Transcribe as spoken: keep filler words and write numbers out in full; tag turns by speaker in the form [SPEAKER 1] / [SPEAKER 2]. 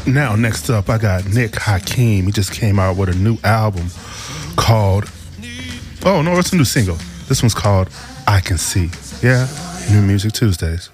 [SPEAKER 1] Now, next up, I got Nick Hakim. He just came out with a new album called, oh no, it's a new single. This one's called I Can See. Yeah, New Music Tuesdays.